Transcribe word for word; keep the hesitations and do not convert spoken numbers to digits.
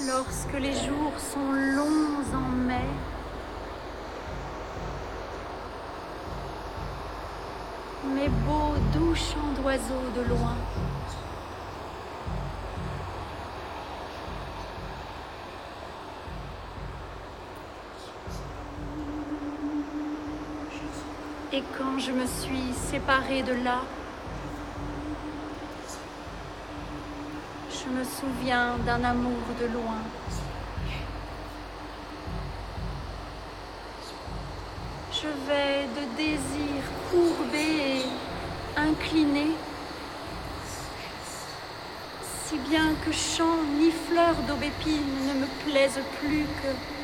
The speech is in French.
Lorsque les jours sont longs en mai, mes beaux doux chants d'oiseaux de loin, et quand je me suis séparée de là, je me souviens d'un amour de loin. Je vais de désir courbé et incliné, si bien que chant ni fleurs d'aubépine ne me plaisent plus que